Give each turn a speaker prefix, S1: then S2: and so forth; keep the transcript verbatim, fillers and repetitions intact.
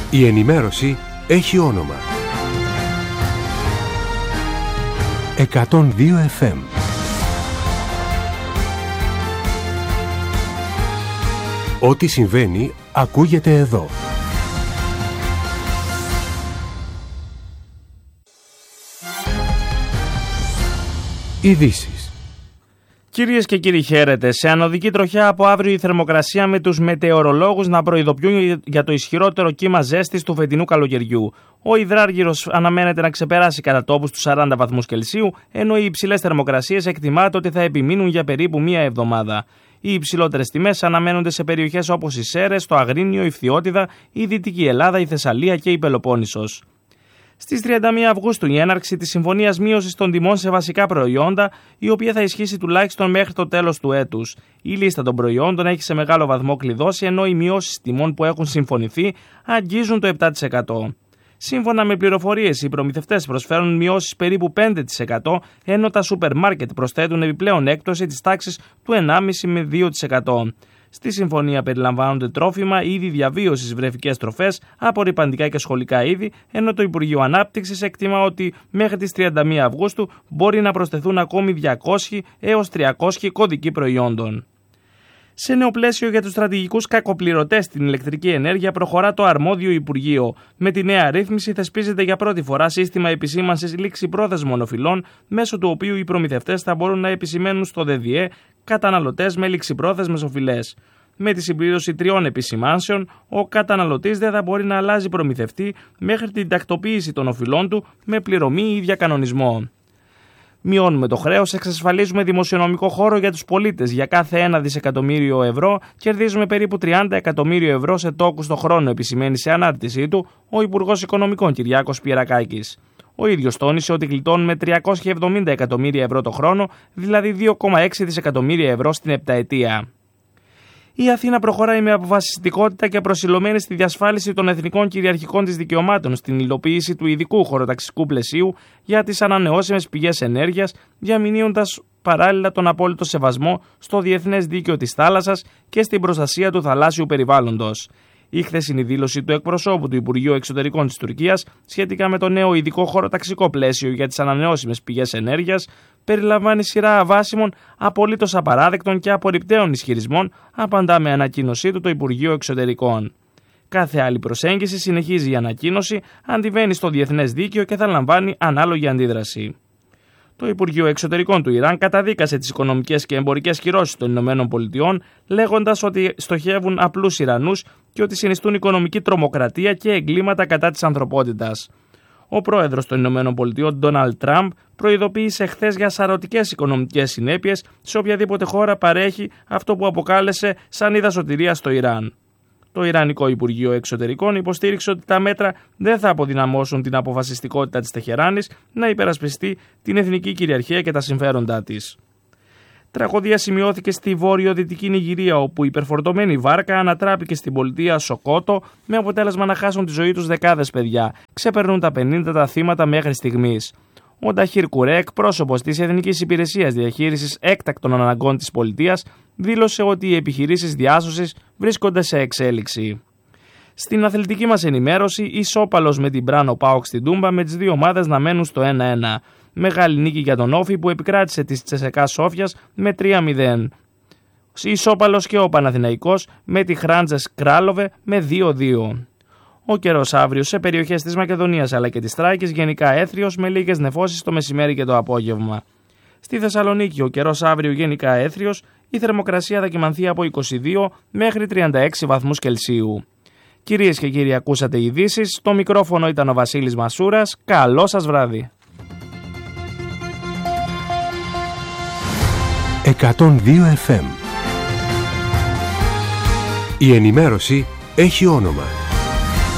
S1: Η ενημέρωση έχει όνομα. εκατόν δύο εφ εμ. Ό,τι συμβαίνει ακούγεται εδώ. Ειδήσεις.
S2: Κυρίες και κύριοι, χαίρετε. Σε ανωδική τροχιά από αύριο η θερμοκρασία, με τους μετεωρολόγους να προειδοποιούν για το ισχυρότερο κύμα ζέστης του φετινού καλοκαιριού. Ο υδράργυρος αναμένεται να ξεπεράσει κατά τόπους τους σαράντα βαθμούς Κελσίου, ενώ οι υψηλές θερμοκρασίες εκτιμάται ότι θα επιμείνουν για περίπου μία εβδομάδα. Οι υψηλότερες τιμές αναμένονται σε περιοχές όπως οι Σέρρες, το Αγρίνιο, η Φθιώτιδα, η Δυτική Ελλάδα, η Θεσσαλία και η Πελοπόννησος. Στις τριάντα μία Αυγούστου η έναρξη της Συμφωνίας Μείωσης των Τιμών σε βασικά προϊόντα, η οποία θα ισχύσει τουλάχιστον μέχρι το τέλος του έτους. Η λίστα των προϊόντων έχει σε μεγάλο βαθμό κλειδώσει, ενώ οι μειώσεις τιμών που έχουν συμφωνηθεί αγγίζουν το επτά τοις εκατό. Σύμφωνα με πληροφορίες, οι προμηθευτές προσφέρουν μειώσεις περίπου πέντε τοις εκατό, ενώ τα σούπερ μάρκετ προσθέτουν επιπλέον έκπτωση της τάξης του ενάμιση με δύο τοις εκατό. Στη συμφωνία περιλαμβάνονται τρόφιμα, είδη διαβίωσης, βρεφικές τροφές, απορρυπαντικά και σχολικά είδη, ενώ το Υπουργείο Ανάπτυξης εκτιμά ότι μέχρι τις τριάντα μία Αυγούστου μπορεί να προσθεθούν ακόμη διακόσιοι έως τριακόσιοι κωδικοί προϊόντων. Σε νέο πλαίσιο για τους στρατηγικούς κακοπληρωτές στην ηλεκτρική ενέργεια προχωρά το αρμόδιο Υπουργείο. Με τη νέα ρύθμιση θεσπίζεται για πρώτη φορά σύστημα επισήμανσης ληξιπρόθεσμων οφειλών, μέσω του οποίου οι προμηθευτές θα μπορούν να επισημαίνουν στο ΔΔΕ καταναλωτές με ληξιπρόθεσμες οφειλές. Με τη συμπλήρωση τριών επισημάνσεων, ο καταναλωτής δεν θα μπορεί να αλλάζει προμηθευτή μέχρι την τακτοποίηση των οφειλών του με πληρωμή ή διακανονισμό. Μειώνουμε το χρέος, εξασφαλίζουμε δημοσιονομικό χώρο για τους πολίτες. Για κάθε ένα δισεκατομμύριο ευρώ κερδίζουμε περίπου τριάντα εκατομμύριο ευρώ σε τόκους το χρόνο, επισημαίνει σε ανάρτησή του ο Υπουργός Οικονομικών Κυριάκος Πιερακάκης. Ο ίδιος τόνισε ότι γλιτώνουμε τριακόσια εβδομήντα εκατομμύρια ευρώ το χρόνο, δηλαδή δύο κόμμα έξι δισεκατομμύρια ευρώ στην επταετία. Η Αθήνα προχωράει με αποφασιστικότητα και προσιλωμένη στη διασφάλιση των εθνικών κυριαρχικών της δικαιωμάτων, στην υλοποίηση του ειδικού χωροταξικού πλαισίου για τις ανανεώσιμες πηγές ενέργειας, διαμηνύοντας παράλληλα τον απόλυτο σεβασμό στο διεθνές δίκαιο της θάλασσας και στην προστασία του θαλάσσιου περιβάλλοντος. Η χθεσινή δήλωση του εκπροσώπου του Υπουργείου Εξωτερικών της Τουρκίας σχετικά με το νέο ειδικό χωροταξικό πλαίσιο για τις ανανεώσιμες πηγές ενέργειας περιλαμβάνει σειρά αβάσιμων, απολύτως απαράδεκτων και απορριπταίων ισχυρισμών, απαντά με ανακοίνωσή του το Υπουργείο Εξωτερικών. Κάθε άλλη προσέγγιση, συνεχίζει η ανακοίνωση, αντιβαίνει στο διεθνές δίκαιο και θα λαμβάνει ανάλογη αντίδραση. Το Υπουργείο Εξωτερικών του Ιράν καταδίκασε τις οικονομικές και εμπορικές κυρώσεις των ΗΠΑ, λέγοντας ότι στοχεύουν απλούς Ιρανούς και ότι συνιστούν οικονομική τρομοκρατία και εγκλήματα κατά της ανθρωπότητας. Ο πρόεδρος των ΗΠΑ, Ντόναλντ Τραμπ, προειδοποίησε χθες για σαρωτικές οικονομικές συνέπειες σε οποιαδήποτε χώρα παρέχει αυτό που αποκάλεσε σανίδα σωτηρίας στο Ιράν. Το Ιρανικό Υπουργείο Εξωτερικών υποστήριξε ότι τα μέτρα δεν θα αποδυναμώσουν την αποφασιστικότητα της Τεχεράνης να υπερασπιστεί την εθνική κυριαρχία και τα συμφέροντά της. Τραγωδία σημειώθηκε στη βόρειο-δυτική Νιγηρία, όπου η υπερφορτωμένη βάρκα ανατράπηκε στην πολιτεία Σοκότο, με αποτέλεσμα να χάσουν τη ζωή τους δεκάδες παιδιά. Ξεπερνούν τα πενήντα τα θύματα μέχρι στιγμής. Ο Νταχίρ Κουρέκ, πρόσωπος της Εθνικής Υπηρεσίας Διαχείρισης Έκτακτων Αναγκών της πολιτείας, δήλωσε ότι οι επιχειρήσεις διάσωσης βρίσκονται σε εξέλιξη. Στην αθλητική μας ενημέρωση, ισόπαλος με την Μπράνο Πάοκ στην Τούμπα, με τις δύο ομάδες να μένουν στο ένα ένα. Μεγάλη νίκη για τον Όφη που επικράτησε της Τσεσεκά Σόφιας με τρία μηδέν. Ισόπαλος και ο Παναθηναϊκός με τη Χράντζες Κράλοβε με δύο δύο. Ο καιρός αύριο σε περιοχές της Μακεδονίας αλλά και της Θράκης γενικά έθριος, με λίγες νεφώσεις το μεσημέρι και το απόγευμα. Στη Θεσσαλονίκη ο καιρός αύριο γενικά έθριος, η θερμοκρασία θα κυμανθεί από είκοσι δύο μέχρι τριάντα έξι βαθμούς Κελσίου. Κυρίες και κύριοι, ακούσατε ειδήσεις. Στο μικρόφωνο ήταν ο Βασίλης Μασούρας. Καλό σας βράδυ.
S1: εκατόν δύο εφ εμ. Η ενημέρωση έχει όνομα.